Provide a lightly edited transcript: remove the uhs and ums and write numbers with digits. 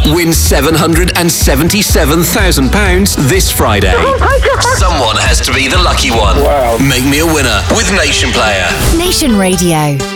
Win £777,000 this Friday. Oh my God. Someone has to be the lucky one. Wow. Make me a winner with Nation Player. Nation Radio.